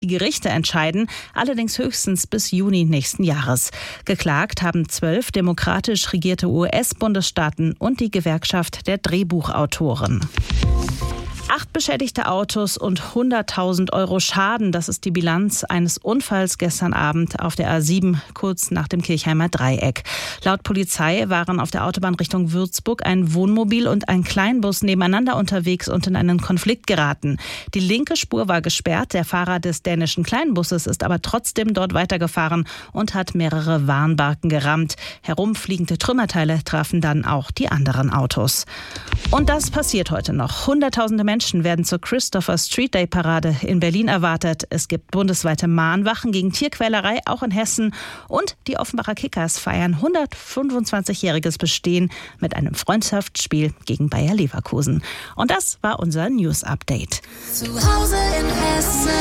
Gerichte entscheiden, allerdings höchstens bis Juni nächsten Jahres. Geklagt haben 12 demokratisch regierte US-Bundesstaaten und die Gewerkschaft der Drehbuchautoren. 8 beschädigte Autos und 100.000 € Schaden. Das ist die Bilanz eines Unfalls gestern Abend auf der A7, kurz nach dem Kirchheimer Dreieck. Laut Polizei waren auf der Autobahn Richtung Würzburg ein Wohnmobil und ein Kleinbus nebeneinander unterwegs und in einen Konflikt geraten. Die linke Spur war gesperrt. Der Fahrer des dänischen Kleinbusses ist aber trotzdem dort weitergefahren und hat mehrere Warnbalken gerammt. Herumfliegende Trümmerteile trafen dann auch die anderen Autos. Und das passiert heute noch. Hunderttausende Menschen werden zur Christopher Street Day Parade in Berlin erwartet. Es gibt bundesweite Mahnwachen gegen Tierquälerei, auch in Hessen. Und die Offenbacher Kickers feiern 125-jähriges Bestehen mit einem Freundschaftsspiel gegen Bayer Leverkusen. Und das war unser News Update. Zu Hause in Hessen.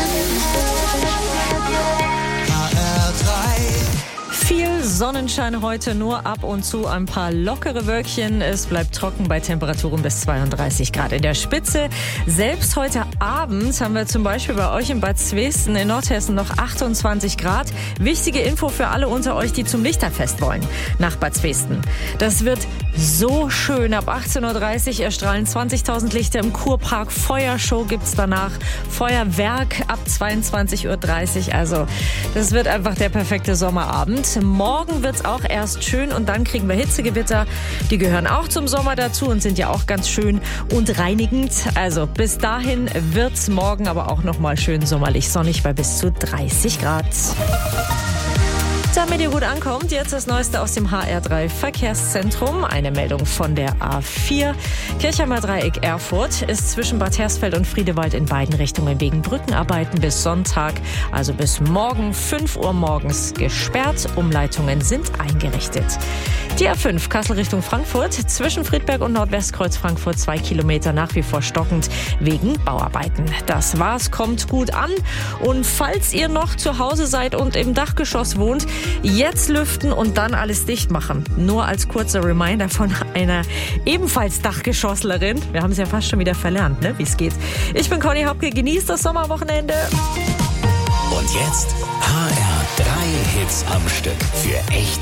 Viel Sonnenschein heute, nur ab und zu ein paar lockere Wölkchen. Es bleibt trocken bei Temperaturen bis 32 Grad in der Spitze. Selbst heute Abend haben wir zum Beispiel bei euch in Bad Zwesten in Nordhessen noch 28 Grad. Wichtige Info für alle unter euch, die zum Lichterfest wollen, nach Bad Zwesten. Das wird so schön. Ab 18.30 Uhr erstrahlen 20.000 Lichter im Kurpark. Feuershow gibt's danach. Feuerwerk ab 22.30 Uhr. Also das wird einfach der perfekte Sommerabend. Morgen wird's auch erst schön und dann kriegen wir Hitzegewitter. Die gehören auch zum Sommer dazu und sind ja auch ganz schön und reinigend. Also bis dahin wird's morgen aber auch noch mal schön sommerlich sonnig bei bis zu 30 Grad. Damit ihr gut ankommt, jetzt das Neueste aus dem HR3 Verkehrszentrum. Eine Meldung von der A4. Kirchheimer Dreieck Erfurt ist zwischen Bad Hersfeld und Friedewald in beiden Richtungen wegen Brückenarbeiten bis Sonntag, also bis morgen 5 Uhr morgens gesperrt. Umleitungen sind eingerichtet. Die A5 Kassel Richtung Frankfurt zwischen Friedberg und Nordwestkreuz Frankfurt 2 Kilometer nach wie vor stockend wegen Bauarbeiten. Das war's, kommt gut an. Und falls ihr noch zu Hause seid und im Dachgeschoss wohnt, jetzt lüften und dann alles dicht machen. Nur als kurzer Reminder von einer ebenfalls Dachgeschosslerin. Wir haben es ja fast schon wieder verlernt, ne, wie es geht. Ich bin Conny Hopke, genießt das Sommerwochenende. Und jetzt HR3 Hits am Stück für echt